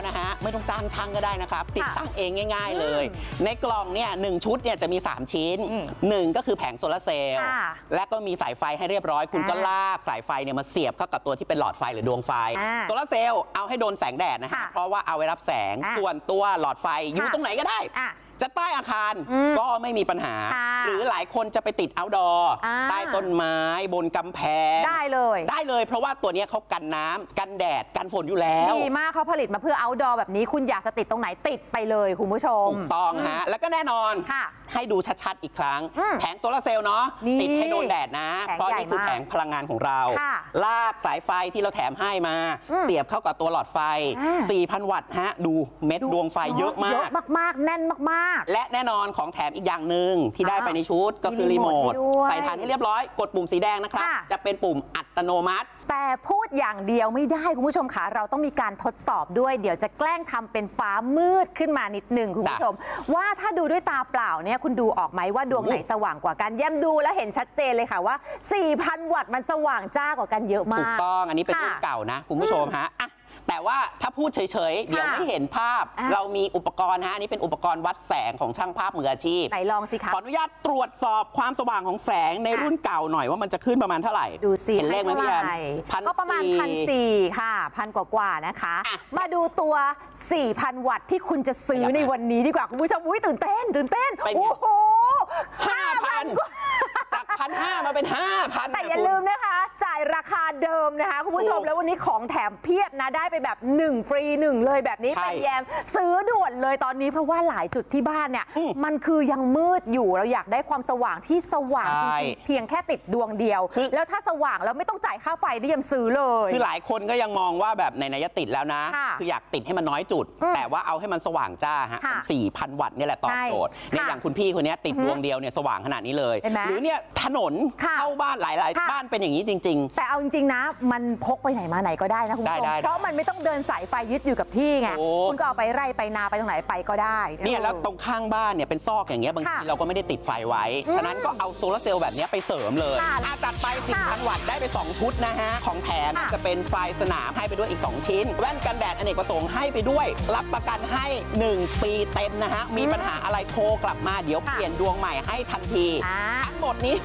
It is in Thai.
แล้วนะฮะไม่ต้องจ้างช่างก็ได้นะครับติดตั้งเองง่ายๆเลยในกล่องเนี่ย1ชุดเนี่ยจะมี3ชิ้น1ก็คือแผงโซลาร์เซลล์และก็มีสายไฟให้เรียบร้อยคุณก็ลากสายไฟเนี่ยมาเสียบเข้ากับตัวที่เป็นหลอดไฟหรือดวงไฟโซลาร์เซลล์เอาให้โดนแสงแดดนะฮะเพราะว่าเอาไว้รับแสงส่วนตัวหลอดไฟอยู่ตรงไหนก็ได้จะใต้อาคารก็ไม่มีปัญหาหรือหลายคนจะไปติดเอาท์ดอร์ใต้ต้นไม้บนกำแพงได้เลยเพราะว่าตัวนี้เขากันน้ำกันแดดกันฝนอยู่แล้วดีมากเขาผลิตมาเพื่อเอาท์ดอร์แบบนี้คุณอยากจะติดตรงไหนติดไปเลยคุณผู้ชมถูกต้องฮะแล้วก็แน่นอนให้ดูชัดๆอีกครั้งแผงโซลาร์เซลล์เนาะติดให้โดนแดดนะเพราะนี่คือแผงพลังงานของเราลากสายไฟที่เราแถมให้มาเสียบเข้ากับตัวหลอดไฟ 4,000 วัตต์ฮะดูเม็ดดวงไฟเยอะมากแน่นมากและแน่นอนของแถมอีกอย่างหนึ่งที่ได้ไปในชุดก็คือรีโมทใส่ฐานให้เรียบร้อยกดปุ่มสีแดงนะครับจะเป็นปุ่มอัตโนมัติแต่พูดอย่างเดียวไม่ได้คุณผู้ชมค่ะเราต้องมีการทดสอบด้วยเดี๋ยวจะแกล้งทำเป็นฟ้ามืดขึ้นมานิดหนึ่งคุณผู้ชมว่าถ้าดูด้วยตาเปล่าเนี่ยคุณดูออกไหมว่าดวงไหนสว่างกว่ากันแย้มดูแล้วเห็นชัดเจนเลยค่ะว่า 4,000 วัตต์มันสว่างจ้ากว่ากันเยอะมากถูกต้องอันนี้เป็นรุ่นเก่านะคุณผู้ชมฮะแต่ว่าถ้าพูดเฉยๆเดี๋ยวไม่เห็นภาพเรามีอุปกรณ์ฮะอันนี้เป็นอุปกรณ์วัดแสงของช่างภาพมืออาชีพไหนลองสิคะขออนุญาตตรวจสอบความสว่างของแสงในรุ่นเก่าหน่อยว่ามันจะขึ้นประมาณเท่าไหร่ดูสิเห็นเลขไหมพี่แอมก็ประมาณ 1,400 ค่ะ1,000 กว่านะคะมาดูตัว 4,000 วัตต์ที่คุณจะซื้อในวันนี้ดีกว่าคุณผู้ชมอุ้ยตื่นเต้นโอ้โห 5,000 กว่าจาก 1,500 มาเป็น 5,000 แต่อย่าลืมนะคะจ่ายราคาเดิมนะคะคุณผู้ชมแล้ววันนี้ของแถมเพียบนะได้ไปแบบ1ฟรี1เลยแบบนี้เป็นแยมซื้อด่วนเลยตอนนี้เพราะว่าหลายจุดที่บ้านเนี่ยมันคือยังมืดอยู่เราอยากได้ความสว่างที่สว่างจริงๆเพียงแค่ติดดวงเดียวแล้วถ้าสว่างแล้วไม่ต้องจ่ายค่าไฟนี่ยังซื้อเลยคือหลายคนก็ยังมองว่าแบบไหนๆจะติดแล้วนะคืออยากติดให้มันน้อยจุดแต่ว่าเอาให้มันสว่างจ้าฮะ 4,000 วัตต์นี่แหละตอบโจทย์เนี่ยอย่างคุณพี่คนนี้ติดดวงเดียวเนี่ยสว่างขนาดนี้เลยหรือเนี่ยถนนเข้าบ้านหลายๆบ้านเป็นอย่างนี้จริงๆแต่เอาจริงๆนะมันพกไปไหนมาไหนก็ได้นะคุณผู้ชมเพราะมันไม่ต้องเดินสายไฟยึดอยู่กับที่ไงคุณก็เอาไปไร่ไปนาไปตรงไหนไปก็ได้เนี่ยแล้วตรงข้างบ้านเนี่ยเป็นซอกอย่างเงี้ยบางทีเราก็ไม่ได้ติดไฟไว้ฉะนั้นก็เอาโซลาร์เซลล์แบบนี้ไปเสริมเลยจัดไป 10,000 วัตต์ได้ไป2ชุดนะฮะของแถมจะเป็นไฟสนามให้ไปด้วยอีก2ชิ้นแว่นกันแดดอเนกประสงค์ให้ไปด้วยรับประกันให้1ปีเต็มนะฮะมีปัญหาอะไรโทรกลับมาเดี๋ยวเปลี่ยนดวงใหม่ให้ทันทีทั้งหมดนี้